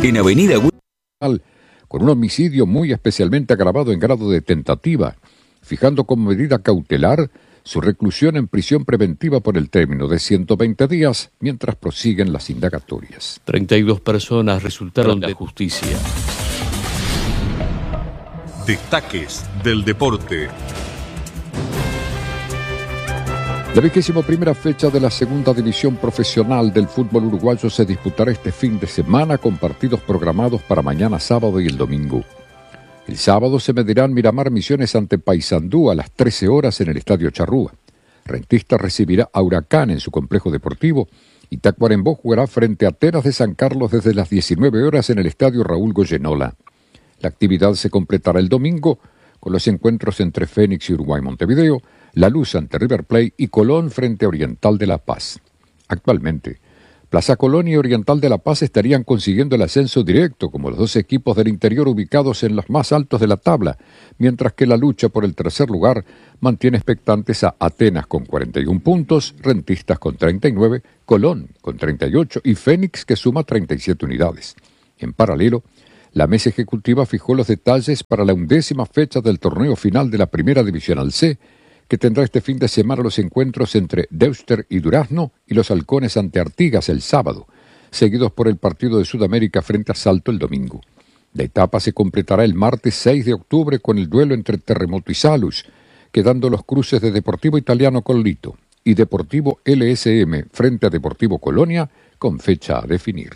En Avenida con un homicidio muy especialmente agravado en grado de tentativa, fijando como medida cautelar su reclusión en prisión preventiva por el término de 120 días, mientras prosiguen las indagatorias. 32 personas resultaron de justicia. Destaques del deporte. La 21ª fecha de la segunda división profesional del fútbol uruguayo se disputará este fin de semana con partidos programados para mañana sábado y el domingo. El sábado se medirán Miramar Misiones ante Paysandú a las 13 horas en el Estadio Charrúa. Rentistas recibirá a Huracán en su complejo deportivo y Tacuarembó jugará frente a Atenas de San Carlos desde las 19 horas en el Estadio Raúl Goyenola. La actividad se completará el domingo con los encuentros entre Fénix y Uruguay Montevideo, La Luz ante River Plate y Colón frente a Oriental de La Paz. Actualmente, Plaza Colón y Oriental de La Paz estarían consiguiendo el ascenso directo como los dos equipos del interior ubicados en los más altos de la tabla, mientras que la lucha por el tercer lugar mantiene expectantes a Atenas con 41 puntos, Rentistas con 39, Colón con 38 y Fénix que suma 37 unidades. En paralelo, la mesa ejecutiva fijó los detalles para la 11ª fecha del torneo final de la Primera Divisional C, que tendrá este fin de semana los encuentros entre Deuster y Durazno y los Halcones ante Artigas el sábado, seguidos por el partido de Sudamérica frente a Salto el domingo. La etapa se completará el martes 6 de octubre con el duelo entre Terremoto y Salus, quedando los cruces de Deportivo Italiano con Lito y Deportivo LSM frente a Deportivo Colonia con fecha a definir.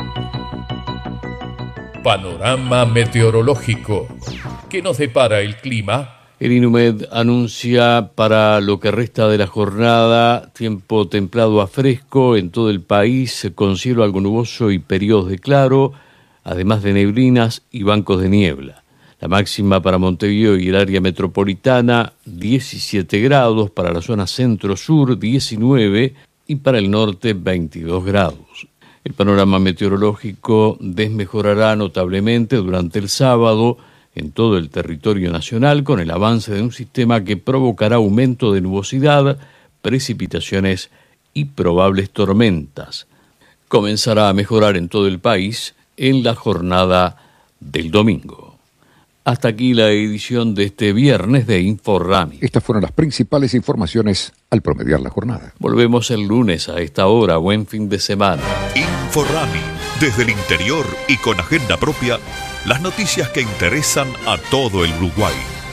Panorama meteorológico. ¿Qué nos depara el clima? El INUMED anuncia para lo que resta de la jornada tiempo templado a fresco en todo el país, con cielo algo nuboso y periodos de claro, además de neblinas y bancos de niebla. La máxima para Montevideo y el área metropolitana, 17 grados, para la zona centro-sur, 19, y para el norte, 22 grados. El panorama meteorológico desmejorará notablemente durante el sábado en todo el territorio nacional con el avance de un sistema que provocará aumento de nubosidad, precipitaciones y probables tormentas. Comenzará a mejorar en todo el país en la jornada del domingo. Hasta aquí la edición de este viernes de InfoRami. Estas fueron las principales informaciones al promediar la jornada. Volvemos el lunes a esta hora. Buen fin de semana. InfoRami, desde el interior y con agenda propia, las noticias que interesan a todo el Uruguay.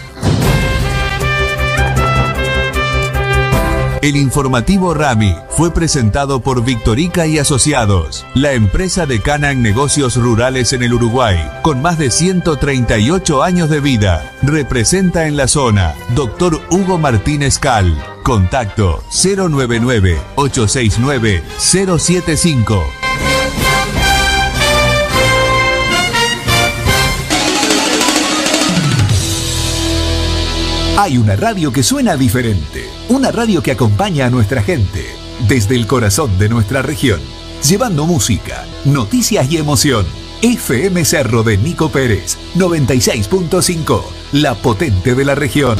El informativo Rami fue presentado por Victorica y Asociados, la empresa decana en negocios rurales en el Uruguay, con más de 138 años de vida. Representa en la zona Dr. Hugo Martínez Cal. Contacto 099-869-075. Hay una radio que suena diferente, una radio que acompaña a nuestra gente, desde el corazón de nuestra región, llevando música, noticias y emoción. FM Cerro de Nico Pérez, 96.5, la potente de la región.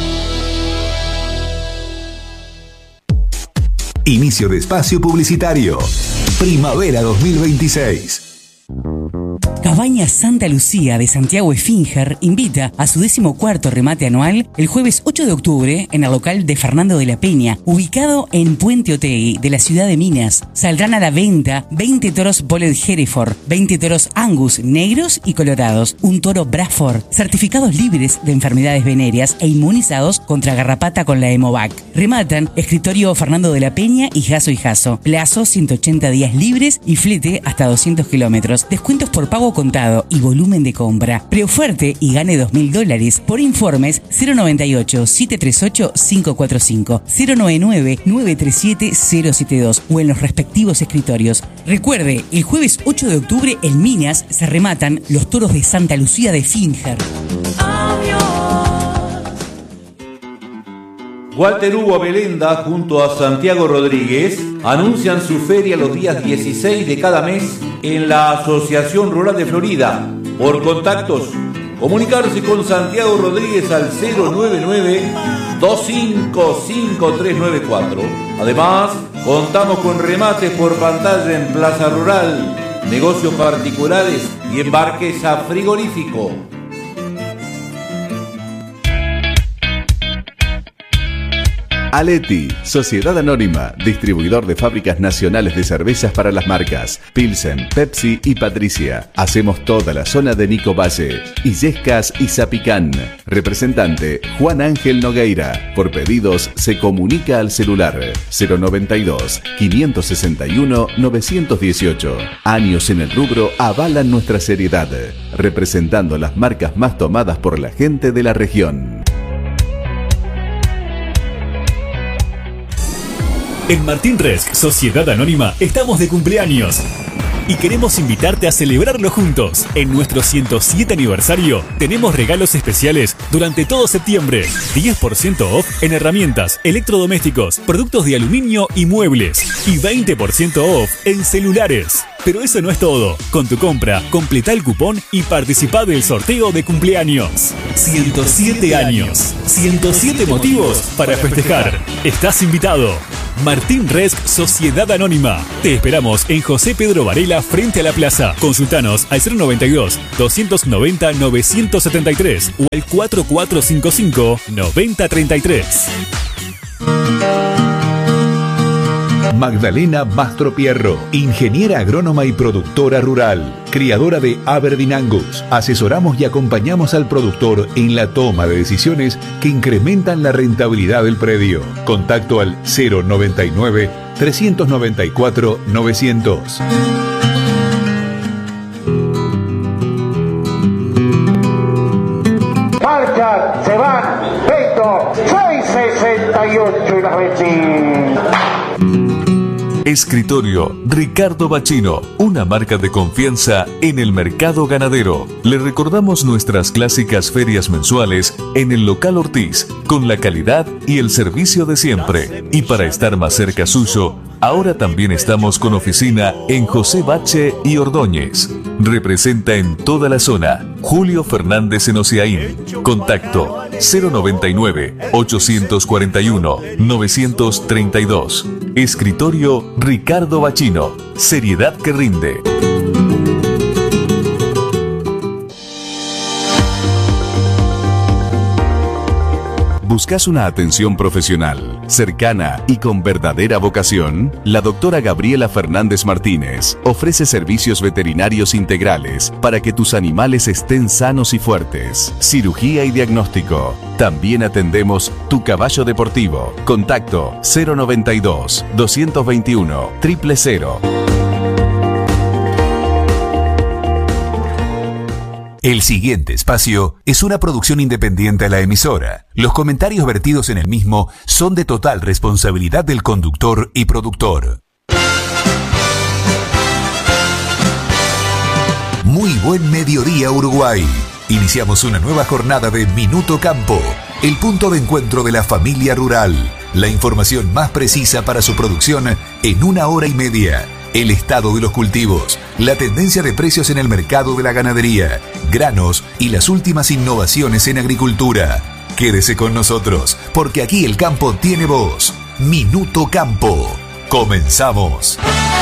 Inicio de espacio publicitario. Primavera 2026. Cabañas Santa Lucía de Santiago Esfínger invita a su 14º remate anual el jueves 8 de octubre en el local de Fernando de la Peña, ubicado en Puente Otegui de la ciudad de Minas. Saldrán a la venta 20 toros Bolled Hereford, 20 toros Angus negros y colorados, un toro Bradford, certificados libres de enfermedades venéreas e inmunizados contra garrapata con la Hemovac. Rematan escritorio Fernando de la Peña y Jaso, plazo 180 días libres y flete hasta 200 kilómetros. Descuentos por pago contado y volumen de compra. Preoferte y gane $2.000. Por informes 098-738-545, 099-937-072 o en los respectivos escritorios. Recuerde, el jueves 8 de octubre en Minas se rematan los toros de Santa Lucía de Esfínger. Walter Hugo Belenda junto a Santiago Rodríguez anuncian su feria los días 16 de cada mes en la Asociación Rural de Florida. Por contactos, comunicarse con Santiago Rodríguez al 099-255394. Además, contamos con remates por pantalla en Plaza Rural. negocios particulares y embarques a frigorífico. Aletti, Sociedad Anónima, distribuidor de fábricas nacionales de cervezas para las marcas Pilsen, Pepsi y Patricia. Hacemos toda la zona de Nico Valle, Illescas y Zapicán. Representante Juan Ángel Nogueira. Por pedidos se comunica al celular 092 561 918. Años en el rubro avalan nuestra seriedad, representando las marcas más tomadas por la gente de la región. En Martín Resk, Sociedad Anónima, estamos de cumpleaños y queremos invitarte a celebrarlo juntos. En nuestro 107 aniversario tenemos regalos especiales durante todo septiembre. 10% off en herramientas, electrodomésticos, productos de aluminio y muebles. Y 20% off en celulares. Pero eso no es todo. Con tu compra, completá el cupón y participá del sorteo de cumpleaños. 107 años. 107 motivos para festejar. Estás invitado. Martín Resk, Sociedad Anónima. Te esperamos en José Pedro Varela, frente a la plaza. Consultanos al 092-290-973 o al 4455-9033. Magdalena Mastropierro, ingeniera agrónoma y productora rural, criadora de Aberdeen Angus. Asesoramos y acompañamos al productor en la toma de decisiones que incrementan la rentabilidad del predio. Contacto al 099 394 900. Marchan, se van, Beto, 668 y las 20. Escritorio Ricardo Bachino, una marca de confianza en el mercado ganadero. Le recordamos nuestras clásicas ferias mensuales en el local Ortiz, con la calidad y el servicio de siempre. Y para estar más cerca suyo, ahora también estamos con oficina en José Bache y Ordóñez. Representa en toda la zona Julio Fernández en Ociaín. Contacto 099-841-932. Escritorio Ricardo Bachino. Seriedad que rinde. ¿Buscas una atención profesional, cercana y con verdadera vocación? La doctora Gabriela Fernández Martínez ofrece servicios veterinarios integrales para que tus animales estén sanos y fuertes. Cirugía y diagnóstico. También atendemos tu caballo deportivo. Contacto 092 221 000. El siguiente espacio es una producción independiente a la emisora. Los comentarios vertidos en el mismo son de total responsabilidad del conductor y productor. Muy buen mediodía, Uruguay. Iniciamos una nueva jornada de Minuto Campo, el punto de encuentro de la familia rural. La información más precisa para su producción en 1 hora y media. El estado de los cultivos, la tendencia de precios en el mercado de la ganadería, granos y las últimas innovaciones en agricultura. Quédese con nosotros, porque aquí el campo tiene voz. Minuto Campo. Comenzamos.